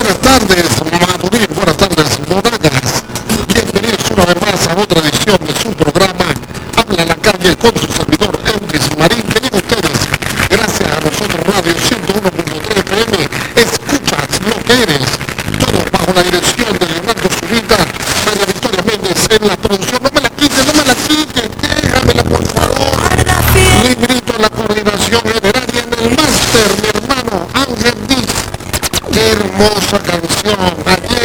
buenas tardes, Maturín, buenas tardes, Monagas. Bienvenidos una vez más a otra edición de su programa Habla la Calle con su servidor Euris Marín. Que llega a ustedes gracias a nosotros Radio 101.3 FM. Escuchas lo que eres. Todo bajo la dirección de Leonardo Zurita, María Victoria Méndez en la producción. No me la quite, déjamela por favor. Librito en la coordinación general y en el máster, mi hermano Ángel Díaz. Qué hermosa canción. Ayer